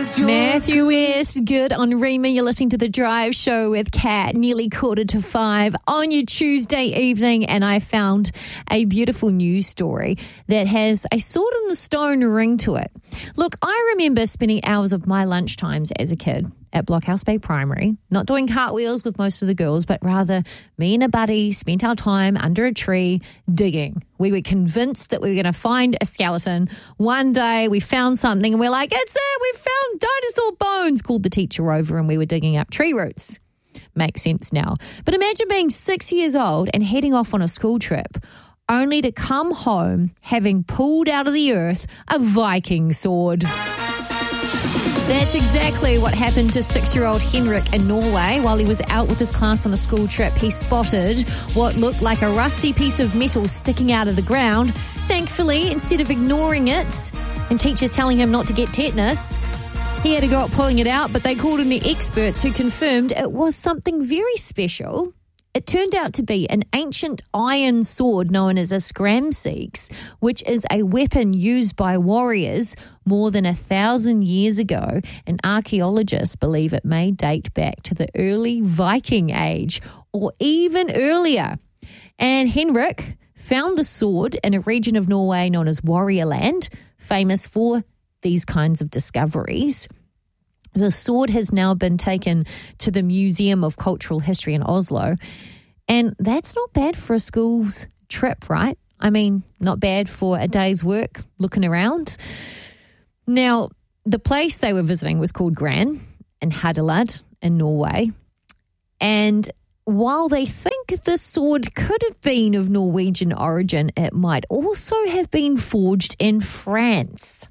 Matthew West, good on Rima. You're listening to The Drive Show with Kat, nearly 4:45 on your Tuesday evening, and I found a beautiful news story that has a sword in the stone ring to it. Look, I remember spending hours of my lunchtimes as a kid at Blockhouse Bay Primary, not doing cartwheels with most of the girls, but rather me and a buddy spent our time under a tree digging. We were convinced that we were going to find a skeleton. One day we found something and we're like, it's it, we found dinosaur bones, called the teacher over, and we were digging up tree roots. Makes sense now. But imagine being 6 years old and heading off on a school trip, only to come home having pulled out of the earth a Viking sword. That's exactly what happened to 6-year-old Henrik in Norway. While he was out with his class on a school trip, he spotted what looked like a rusty piece of metal sticking out of the ground. Thankfully, instead of ignoring it and teachers telling him not to get tetanus, he had to go up pulling it out, but they called in the experts who confirmed it was something very special. It turned out to be an ancient iron sword known as a skramseeks, which is a weapon used by warriors more than 1,000 years ago, and archaeologists believe it may date back to the early Viking age or even earlier. And Henrik found the sword in a region of Norway known as Warrior Land, famous for these kinds of discoveries. The sword has now been taken to the Museum of Cultural History in Oslo. And that's not bad for a school's trip, right? I mean, not bad for a day's work looking around. Now, the place they were visiting was called Gran in Hadeland in Norway. And while they think this sword could have been of Norwegian origin, it might also have been forged in France.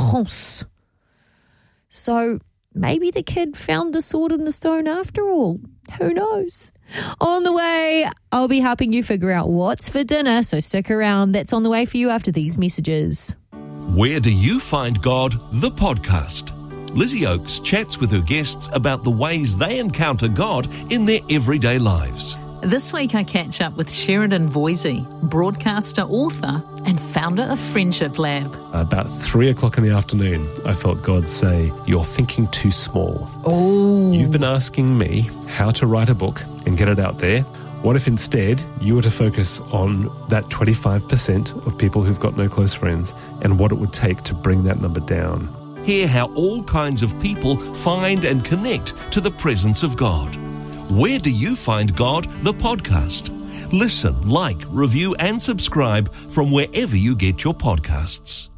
So maybe the kid found the sword in the stone after all. Who knows? On the way, I'll be helping you figure out what's for dinner, so stick around. That's on the way for you after these messages. Where Do You Find God? The podcast. Lizzie Oakes chats with her guests about the ways they encounter God in their everyday lives. This week I catch up with Sheridan Voisey, broadcaster, author and founder of Friendship Lab. About 3 o'clock in the afternoon, I felt God say, "You're thinking too small." Oh. You've been asking me how to write a book and get it out there. What if instead you were to focus on that 25% of people who've got no close friends and what it would take to bring that number down? Hear how all kinds of people find and connect to the presence of God. Where Do You Find God? The podcast. Listen, like, review and subscribe from wherever you get your podcasts.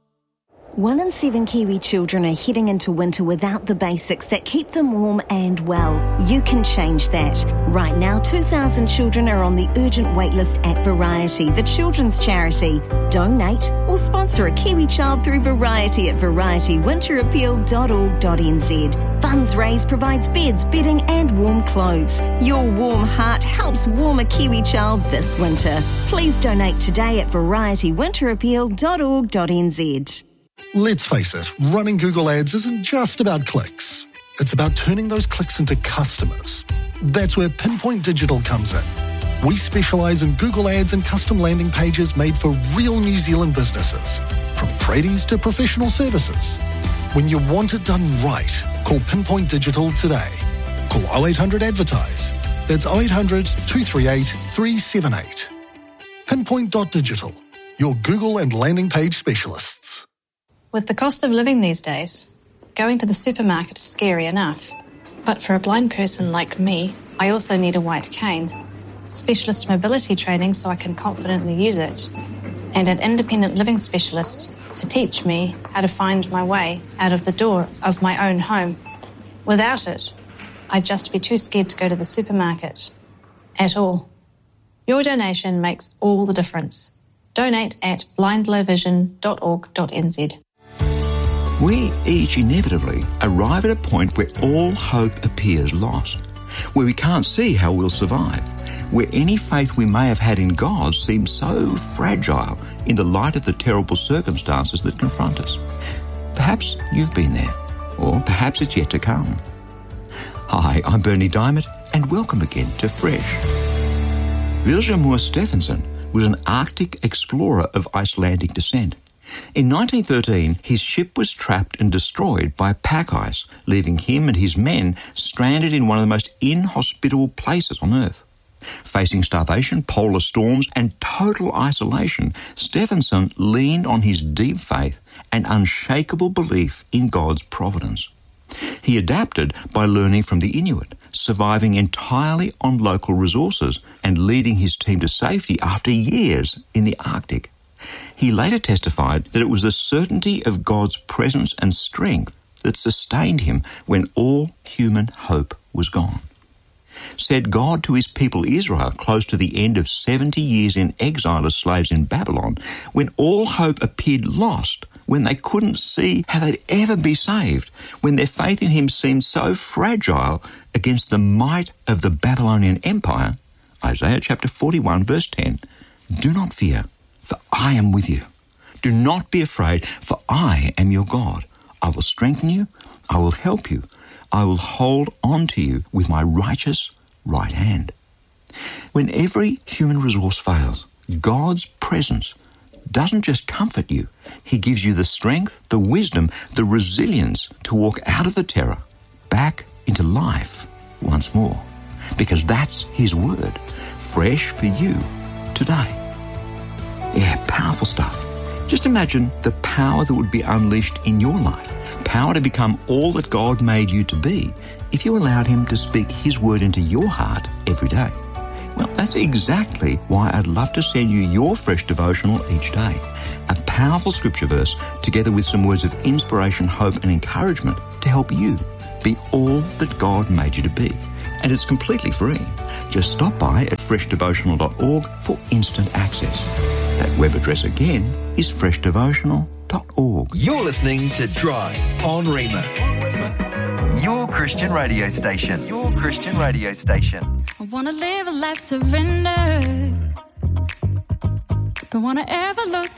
1 in 7 Kiwi children are heading into winter without the basics that keep them warm and well. You can change that. Right now, 2,000 children are on the urgent waitlist at Variety, the children's charity. Donate or sponsor a Kiwi child through Variety at varietywinterappeal.org.nz. Funds raised provides beds, bedding and warm clothes. Your warm heart helps warm a Kiwi child this winter. Please donate today at varietywinterappeal.org.nz. Let's face it, running Google Ads isn't just about clicks. It's about turning those clicks into customers. That's where Pinpoint Digital comes in. We specialise in Google Ads and custom landing pages made for real New Zealand businesses, from tradies to professional services. When you want it done right, call Pinpoint Digital today. Call 0800 Advertise. That's 0800 238 378. Pinpoint.digital, your Google and landing page specialists. With the cost of living these days, going to the supermarket is scary enough. But for a blind person like me, I also need a white cane, specialist mobility training so I can confidently use it, and an independent living specialist to teach me how to find my way out of the door of my own home. Without it, I'd just be too scared to go to the supermarket at all. Your donation makes all the difference. Donate at blindlowvision.org.nz. We each inevitably arrive at a point where all hope appears lost, where we can't see how we'll survive, where any faith we may have had in God seems so fragile in the light of the terrible circumstances that confront us. Perhaps you've been there, or perhaps it's yet to come. Hi, I'm Bernie Diamond, and welcome again to Fresh. Vilja Moore Stephenson was an Arctic explorer of Icelandic descent. In 1913, his ship was trapped and destroyed by pack ice, leaving him and his men stranded in one of the most inhospitable places on Earth. Facing starvation, polar storms, and total isolation, Stephenson leaned on his deep faith and unshakable belief in God's providence. He adapted by learning from the Inuit, surviving entirely on local resources and leading his team to safety after years in the Arctic. He later testified that it was the certainty of God's presence and strength that sustained him when all human hope was gone. Said God to his people Israel close to the end of 70 years in exile as slaves in Babylon, when all hope appeared lost, when they couldn't see how they'd ever be saved, when their faith in him seemed so fragile against the might of the Babylonian Empire, Isaiah chapter 41 verse 10, "Do not fear, for I am with you. Do not be afraid, for I am your God. I will strengthen you, I will help you, I will hold on to you with my righteous right hand." When every human resource fails, God's presence doesn't just comfort you. He gives you the strength, the wisdom, the resilience to walk out of the terror, back into life once more. Because that's his word, fresh for you today. Yeah, powerful stuff. Just imagine the power that would be unleashed in your life. Power to become all that God made you to be if you allowed him to speak his word into your heart every day. Well, that's exactly why I'd love to send you your fresh devotional each day. A powerful scripture verse together with some words of inspiration, hope and encouragement to help you be all that God made you to be. And it's completely free. Just stop by at freshdevotional.org for instant access. That web address again is freshdevotional.org. You're listening to Drive on Rhema. Your Christian radio station. Your Christian radio station. I want to live a life surrendered. Don't want to ever look